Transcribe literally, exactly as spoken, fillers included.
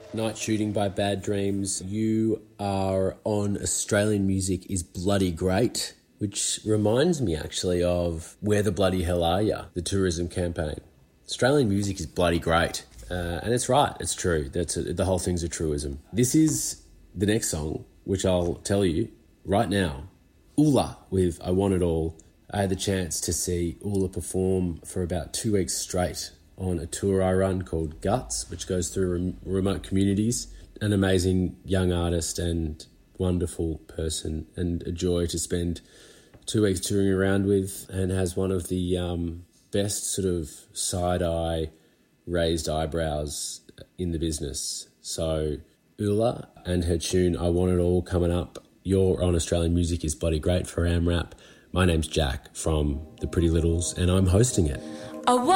Night Shooting by Bad Dreams. You are on Australian Music is Bloody Great, which reminds me actually of Where the Bloody Hell Are Ya, the tourism campaign. Australian music is bloody great. Uh, and it's right, it's true. That's a, the whole thing's a truism. This is the next song, which I'll tell you right now. Oola with I Want It All. I had the chance to see Oola perform for about two weeks straight on a tour I run called Guts, which goes through rem- remote communities. An amazing young artist and wonderful person, and a joy to spend two weeks touring around with, and has one of the um, best sort of side-eye raised eyebrows in the business. So Oola and her tune I Want It All coming up. You're on Australian Music is Bloody Great for AmRap. My name's Jack from The Pretty Littles, and I'm hosting it. I